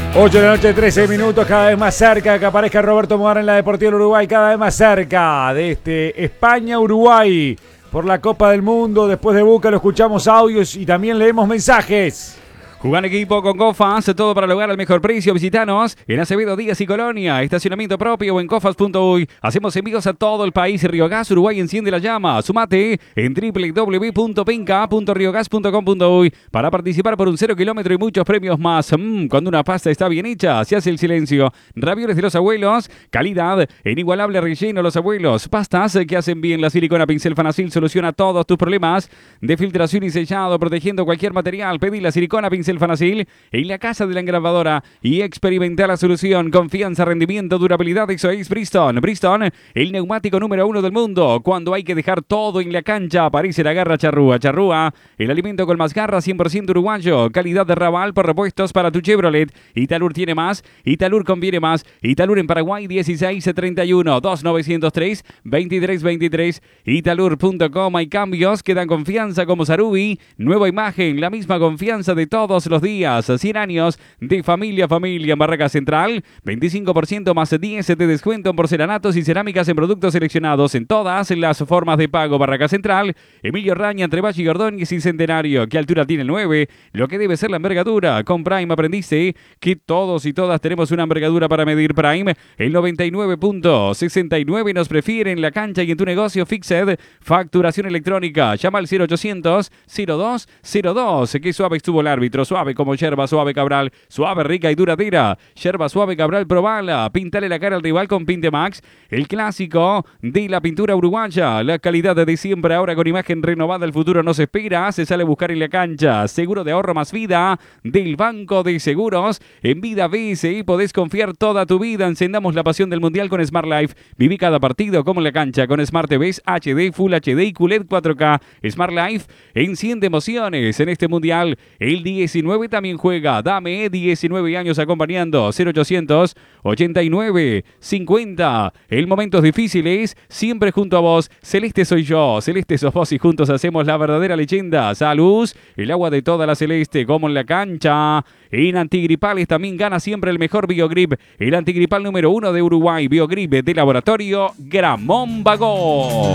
8 de la noche, 13 minutos, cada vez más cerca que aparezca Roberto Mogar en la Deportiva del Uruguay, cada vez más cerca de este España-Uruguay por la Copa del Mundo. Después de Boca lo escuchamos audios y también leemos mensajes. Jugar en equipo con Cofas, todo para lograr el mejor precio. Visitanos en Acevedo, Díaz y Colonia, estacionamiento propio o en cofas.uy. Hacemos envíos a todo el país. Riogas Uruguay enciende la llama. Sumate en www.penca.riogas.com.uy para participar por un 0 kilómetro y muchos premios más. Cuando una pasta está bien hecha, se hace el silencio. Ravioles de los abuelos, calidad, inigualable relleno los abuelos. Pastas que hacen bien. La silicona pincel Fanacil soluciona todos tus problemas de filtración y sellado, protegiendo cualquier material. Pedí la silicona pincel Fanacil en la casa de la engrabadora y experimentar la solución. Confianza, rendimiento, durabilidad. Eso es Bridgestone. Bridgestone, el neumático número 1 del mundo. Cuando hay que dejar todo en la cancha, aparece la garra Charrúa. Charrúa, el alimento con más garra, 100% uruguayo. Calidad de Raval por repuestos para tu Chevrolet. Italur tiene más. Italur conviene más. Italur en Paraguay, 1631 2903 2323. Italur.com. Hay cambios que dan confianza como Sarubi. Nueva imagen, la misma confianza de todos los días. 100 años de familia a familia en Barraca Central. 25% más 10 de descuento en porcelanatos y cerámicas en productos seleccionados en todas las formas de pago. Barraca Central, Emilio Raña, entre Valle y Ordóñez y Centenario. ¿Qué altura tiene el 9? Lo que debe ser la envergadura. Con Prime aprendiste que todos y todas tenemos una envergadura para medir. Prime, el 99.69 nos prefiere en la cancha y en tu negocio. Fixed, facturación electrónica. Llama al 0800 0202. Qué suave estuvo el árbitro, suave como yerba suave Cabral, suave, rica y duradera. Yerba suave Cabral, probala. Píntale la cara al rival con Pinte Max, el clásico de la pintura uruguaya. La calidad de siempre, ahora con imagen renovada. El futuro no se espera, se sale a buscar en la cancha. Seguro de ahorro más vida del Banco de Seguros. En Vida BCI podés confiar toda tu vida. Encendamos la pasión del Mundial con Smart Life. Viví cada partido como en la cancha con Smart TVs HD, Full HD y QLED 4K. Smart Life enciende emociones en este Mundial. El 19 también juega. Dame 19 años acompañando. 0800 89 50. En momentos difíciles, siempre junto a vos. Celeste soy yo, Celeste sos vos y juntos hacemos la verdadera leyenda. Salud, el agua de toda la Celeste, como en la cancha. En antigripales también gana siempre el mejor Biogrip. El antigripal número 1 de Uruguay. Biogrip de laboratorio Gramón Bagó.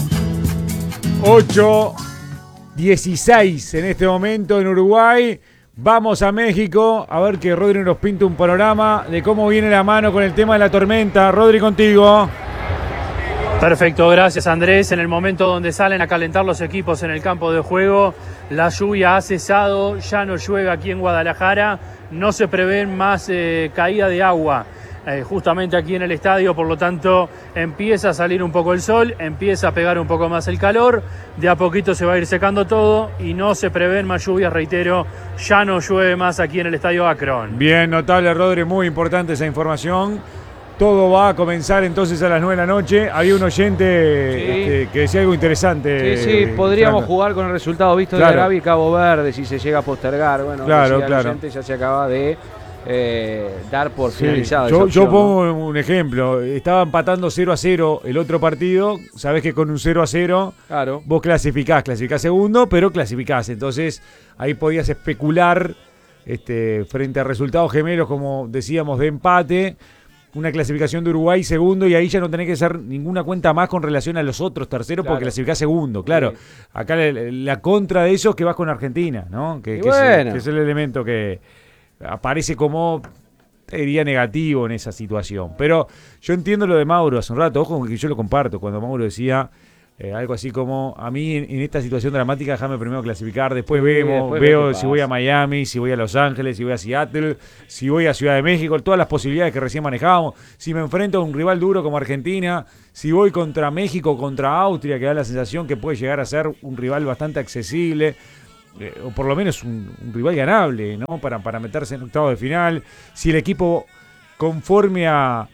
8:16 en este momento en Uruguay. Vamos a México a ver que Rodri nos pinta un panorama de cómo viene la mano con el tema de la tormenta. Rodri, contigo. Perfecto, gracias Andrés. En el momento donde salen a calentar los equipos en el campo de juego, la lluvia ha cesado, ya no llueve aquí en Guadalajara, no se prevén más caída de agua. Justamente aquí en el estadio, por lo tanto empieza a salir un poco el sol, empieza a pegar un poco más el calor, de a poquito se va a ir secando todo y no se prevén más lluvias, reitero, ya no llueve más aquí en el estadio Akron. Bien, notable Rodri, muy importante esa información. Todo va a comenzar entonces a las 9 de la noche. Había un oyente que decía algo interesante. Sí, podríamos jugar con el resultado visto de Arabia y Cabo Verde si se llega a postergar. Bueno, claro. El oyente ya se acaba de dar por finalizado. Yo pongo un ejemplo. Estaba empatando 0-0 el otro partido. Sabés que con un 0-0 claro, vos clasificás segundo, pero clasificás. Entonces ahí podías especular frente a resultados gemelos, como decíamos, de empate. Una clasificación de Uruguay segundo y ahí ya no tenés que hacer ninguna cuenta más con relación a los otros terceros porque clasificás segundo, claro. Sí. Acá la contra de eso es que vas con Argentina, ¿no? Que es el elemento que aparece como, te diría, negativo en esa situación. Pero yo entiendo lo de Mauro hace un rato, ojo que yo lo comparto, cuando Mauro decía algo así como, a mí en esta situación dramática déjame primero clasificar, después veo si voy a Miami, si voy a Los Ángeles, si voy a Seattle, si voy a Ciudad de México, todas las posibilidades que recién manejábamos, si me enfrento a un rival duro como Argentina, si voy contra México, contra Austria, que da la sensación que puede llegar a ser un rival bastante accesible, o por lo menos un rival ganable, ¿no? Para meterse en octavo de final, si el equipo conforme a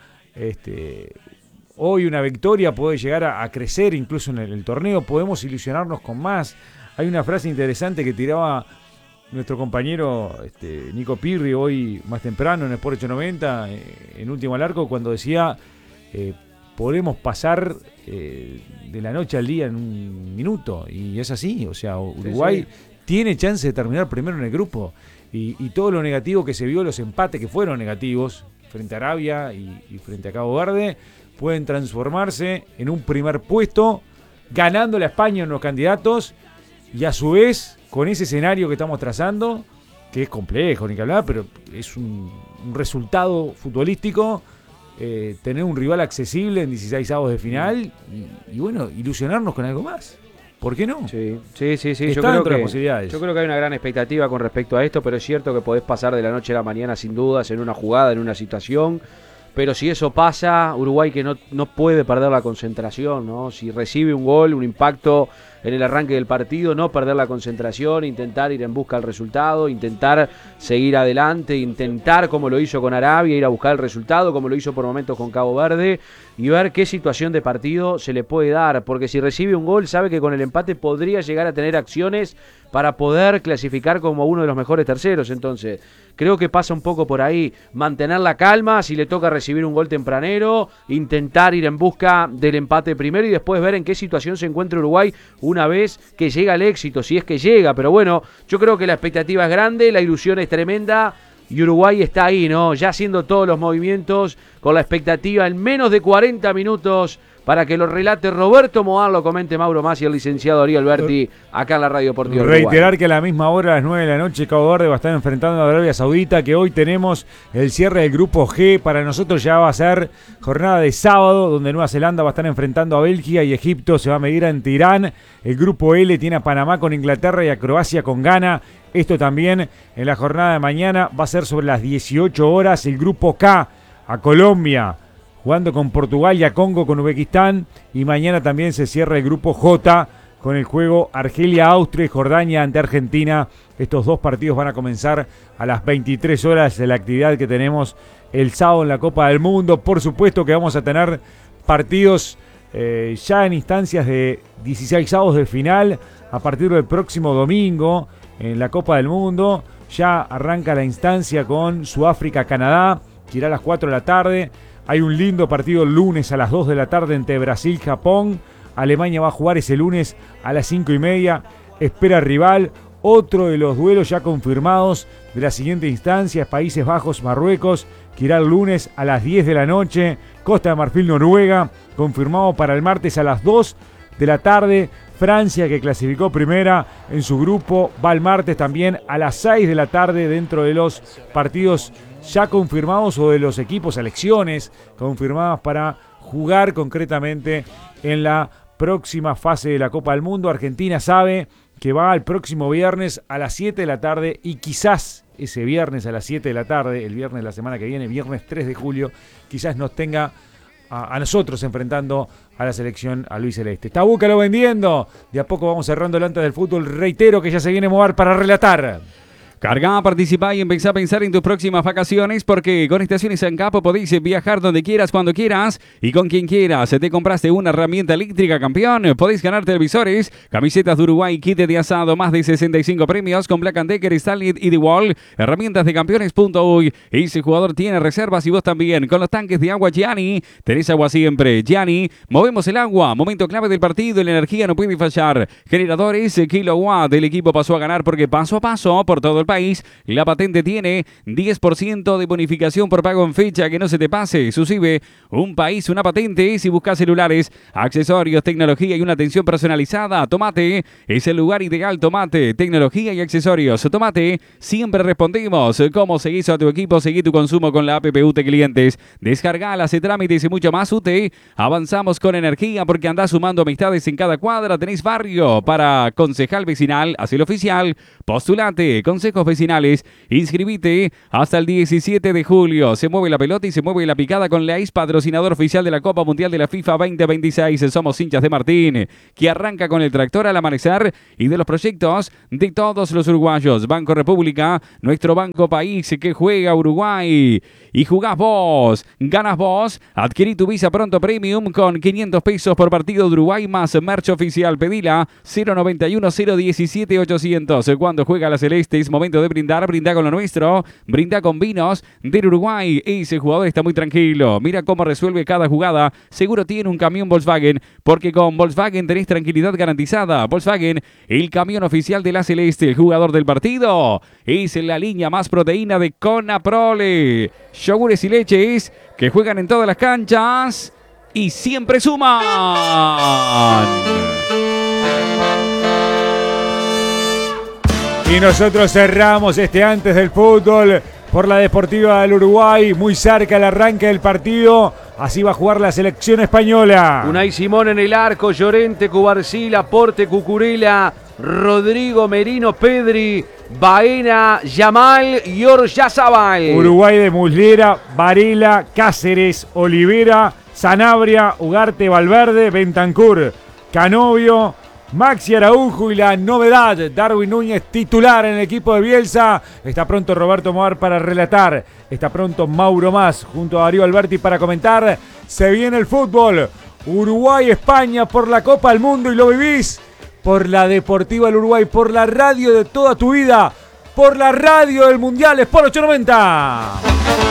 hoy una victoria puede llegar a crecer incluso en el torneo, podemos ilusionarnos con más. Hay una frase interesante que tiraba nuestro compañero Nico Pirri hoy más temprano en Sport 890, en Último al Arco, cuando decía podemos pasar de la noche al día en un minuto, y es así, o sea, Uruguay tiene chance de terminar primero en el grupo, y todo lo negativo que se vio, los empates que fueron negativos frente a Arabia y frente a Cabo Verde, pueden transformarse en un primer puesto, ganándole a España en los candidatos, y a su vez, con ese escenario que estamos trazando, que es complejo, ni que hablar, pero es un resultado futbolístico, tener un rival accesible en 16avos de final, y bueno, ilusionarnos con algo más. ¿Por qué no? Sí. Yo creo que posibilidades. Yo creo que hay una gran expectativa con respecto a esto, pero es cierto que podés pasar de la noche a la mañana sin dudas en una jugada, en una situación. Pero si eso pasa, Uruguay que no puede perder la concentración, ¿no? Si recibe un gol, un impacto en el arranque del partido, no perder la concentración, intentar ir en busca del resultado, intentar seguir adelante, intentar, como lo hizo con Arabia, ir a buscar el resultado, como lo hizo por momentos con Cabo Verde, y ver qué situación de partido se le puede dar, porque si recibe un gol, sabe que con el empate podría llegar a tener acciones para poder clasificar como uno de los mejores terceros. Entonces, creo que pasa un poco por ahí, mantener la calma, si le toca recibir un gol tempranero, intentar ir en busca del empate primero y después ver en qué situación se encuentra Uruguay una vez que llega el éxito, si es que llega. Pero bueno, yo creo que la expectativa es grande, la ilusión es tremenda y Uruguay está ahí, ¿no? Ya haciendo todos los movimientos con la expectativa en menos de 40 minutos para que lo relate Roberto Moar, lo comente Mauro Masi y el licenciado Ariel Alberti acá en la Radio Deportiva Uruguay. Reiterar que a la misma hora, a las 9 de la noche, Cabo Verde va a estar enfrentando a Arabia Saudita, que hoy tenemos el cierre del grupo G. Para nosotros ya va a ser jornada de sábado, donde Nueva Zelanda va a estar enfrentando a Bélgica y Egipto se va a medir ante Irán. El grupo L tiene a Panamá con Inglaterra y a Croacia con Ghana. Esto también en la jornada de mañana va a ser sobre las 18 horas. El grupo K a Colombia, jugando con Portugal, y a Congo con Uzbekistán. Y mañana también se cierra el grupo J con el juego Argelia-Austria y Jordania ante Argentina. Estos dos partidos van a comenzar a las 23 horas de la actividad que tenemos el sábado en la Copa del Mundo. Por supuesto que vamos a tener partidos ya en instancias de 16avos de final a partir del próximo domingo en la Copa del Mundo. Ya arranca la instancia con Sudáfrica-Canadá, que irá a las 4 de la tarde. Hay un lindo partido el lunes a las 2 de la tarde entre Brasil y Japón. Alemania va a jugar ese lunes a las 5:30. Espera rival. Otro de los duelos ya confirmados de la siguiente instancia es Países Bajos-Marruecos, que irá el lunes a las 10 de la noche. Costa de Marfil-Noruega, confirmado para el martes a las 2 de la tarde. Francia, que clasificó primera en su grupo, va el martes también a las 6 de la tarde dentro de los partidos ya confirmados o de los equipos, selecciones confirmadas para jugar concretamente en la próxima fase de la Copa del Mundo. Argentina sabe que va el próximo viernes a las 7 de la tarde y quizás ese viernes a las 7 de la tarde, el viernes de la semana que viene, viernes 3 de julio, quizás nos tenga a nosotros enfrentando a la selección a Luis Celeste. Está Búcalo vendiendo. De a poco vamos cerrando el antes del fútbol. Reitero que ya se viene Moar para relatar. Carga, participá y empezá a pensar en tus próximas vacaciones, porque con Estaciones ANCAP podéis viajar donde quieras, cuando quieras y con quien quieras. Te compraste una herramienta eléctrica, campeón. Podéis ganar televisores, camisetas de Uruguay, kit de asado, más de 65 premios con Black & Decker, Stanley y The Wall. Herramientas de campeones.uy. Ese jugador tiene reservas y vos también. Con los tanques de agua Gianni, tenés agua siempre. Gianni, movemos el agua. Momento clave del partido, la energía no puede fallar. Generadores, kilowatt. El equipo pasó a ganar porque paso a paso por todo el país. La patente tiene 10% de bonificación por pago en fecha, que no se te pase. Suscibe un país, una patente. Si buscas celulares, accesorios, tecnología y una atención personalizada, Tomate es el lugar ideal. Tomate, tecnología y accesorios. Tomate, siempre respondemos. ¿Cómo seguís a tu equipo? Seguí tu consumo con la app UT Clientes. Descargala, hace trámites y mucho más. UT, avanzamos con energía porque andás sumando amistades en cada cuadra. Tenéis barrio para concejal vecinal, asilo oficial. Postulate, consejos vecinales, inscribite hasta el 17 de julio. Se mueve la pelota y se mueve la picada con Leis, patrocinador oficial de la Copa Mundial de la FIFA 2026. Somos hinchas de Martín, que arranca con el tractor al amanecer y de los proyectos de todos los uruguayos. Banco República, nuestro banco país que juega Uruguay. Y jugás vos, ganas vos. Adquirí tu Visa Pronto Premium con 500 pesos por partido de Uruguay más merch oficial. Pedila 091 017 800. Cuando juega la Celeste es momento momento de brindar. Brinda con lo nuestro. Brinda con vinos del Uruguay. Ese jugador está muy tranquilo. Mira cómo resuelve cada jugada. Seguro tiene un camión Volkswagen, porque con Volkswagen tenés tranquilidad garantizada. Volkswagen, el camión oficial de la Celeste. El jugador del partido es la línea más proteína de Conaprole. Yogures y leches que juegan en todas las canchas y siempre suman. Y nosotros cerramos este antes del fútbol por la Deportiva del Uruguay, muy cerca el arranque del partido. Así va a jugar la selección española. Unai Simón en el arco, Llorente, Cubarsí, Laporte, Cucurella, Rodrigo, Merino, Pedri, Baena, Yamal y Oyarzabal. Uruguay de Muslera, Varela, Cáceres, Olivera, Sanabria, Ugarte, Valverde, Bentancur, Canovio, Maxi Araujo y la novedad, Darwin Núñez titular en el equipo de Bielsa. Está pronto Roberto Moar para relatar. Está pronto Mauro Mas junto a Darío Alberti para comentar. Se viene el fútbol. Uruguay-España por la Copa del Mundo y lo vivís por la Deportiva del Uruguay, por la radio de toda tu vida, por la radio del Mundial Sport 890.